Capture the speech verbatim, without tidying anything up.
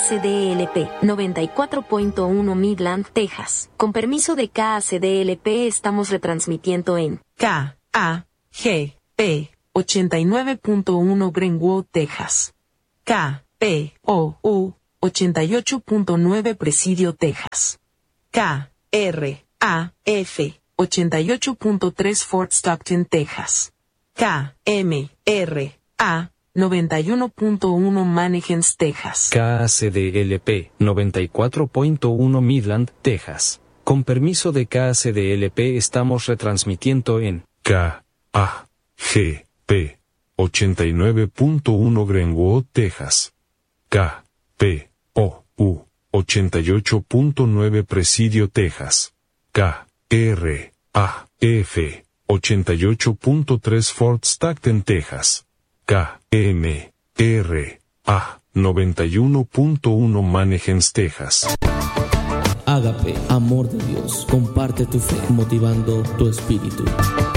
C D L P, noventa y cuatro punto uno Midland, Texas. Con permiso de K C D L P estamos retransmitiendo en K A G P ochenta y nueve punto uno Greenwood, Texas. K P O U ochenta y ocho punto nueve Presidio, Texas. K R A F ochenta y ocho punto tres Fort Stockton, Texas. K M R A noventa y uno punto uno Mannequins, Texas. K C D L P noventa y cuatro punto uno Midland, Texas. Con permiso de K C D L P estamos retransmitiendo en K A G P ochenta y nueve punto uno Greenwood, Texas. K P O U ochenta y ocho punto nueve Presidio, Texas. K R A F ochenta y ocho punto tres Fort Stockton, Texas. K M R A noventa y uno punto uno Mannequins, Texas. Ágape, amor de Dios, comparte tu fe, motivando tu espíritu.